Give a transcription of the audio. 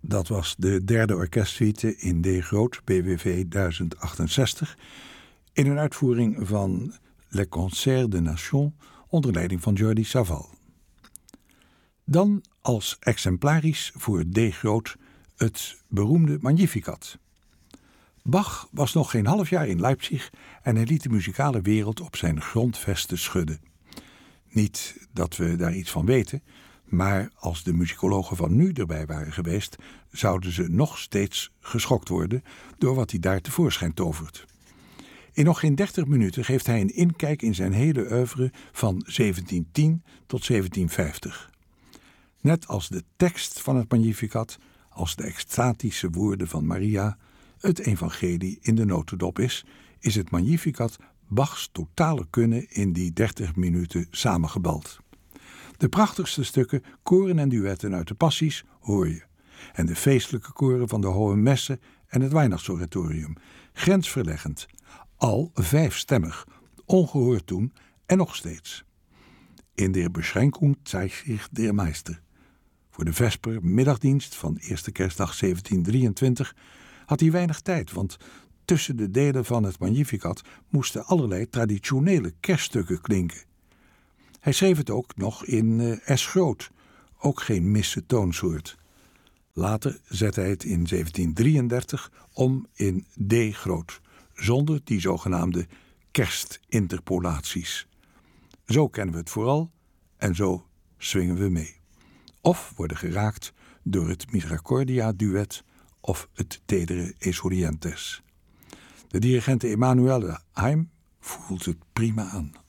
Dat was de derde orkestsuite in D groot, BWV 1068, in een uitvoering van Le Concert des Nations onder leiding van Jordi Savall. Dan als exemplarisch voor D groot het beroemde Magnificat. Bach was nog geen half jaar in Leipzig en hij liet de muzikale wereld op zijn grondvesten schudden. Niet dat we daar iets van weten, maar als de muzikologen van nu erbij waren geweest, zouden ze nog steeds geschokt worden door wat hij daar tevoorschijn tovert. In nog geen 30 minuten geeft hij een inkijk in zijn hele oeuvre van 1710 tot 1750. Net als de tekst van het Magnificat, als de extatische woorden van Maria, het evangelie in de notendop is het Magnificat Bachs totale kunnen in die 30 minuten samengebald. De prachtigste stukken, koren en duetten uit de passies hoor je. En de feestelijke koren van de Hohe Messe en het Weihnachtsoratorium. Grensverleggend, al 5stemmig, ongehoord toen en nog steeds. In der Beschränkung zeigt sich der Meister. Voor de vesper middagdienst van eerste kerstdag 1723 had hij weinig tijd, want tussen de delen van het Magnificat moesten allerlei traditionele kerststukken klinken. Hij schreef het ook nog in S groot, ook geen misse toonsoort. Later zette hij het in 1733 om in D groot, zonder die zogenaamde kerstinterpolaties. Zo kennen we het vooral en zo swingen we mee. Of worden geraakt door het Misericordia-duet of het tedere Esorientes. De dirigente Emanuele Haim voelt het prima aan.